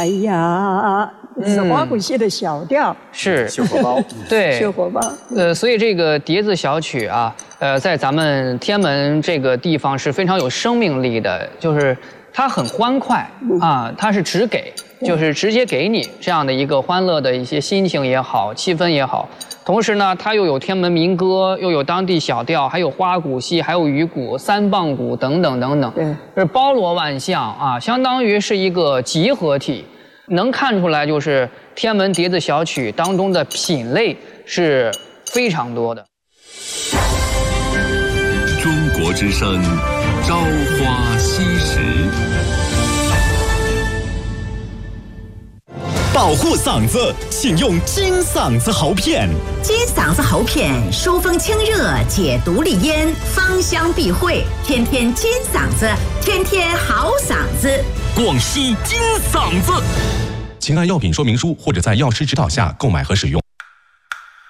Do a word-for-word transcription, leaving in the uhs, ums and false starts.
哎呀，是花鼓戏的小调， 是秀火包， 对， 秀火包。 呃，所以这个碟子小曲啊，呃，在咱们天安门这个地方是非常有生命力的，就是它很欢快啊，它是直给，就是直接给你这样的一个欢乐的一些心情也好，气氛也好。同时呢，它又有天安门民歌，又有当地小调，还有花鼓戏，还有鱼鼓、三棒鼓等等等等， 对， 是包罗万象啊，相当于是一个集合体。能看出来，就是天安门碟子小曲当中的品类是非常多的。 中国之声，朝花夕拾。 保护嗓子，请用金嗓子喉片。 金嗓子喉片疏风清热，解毒利咽，芳香避秽，天天金嗓子，天天好嗓子。 广西金嗓子。请按药品说明书或者在药师指导下购买和使用。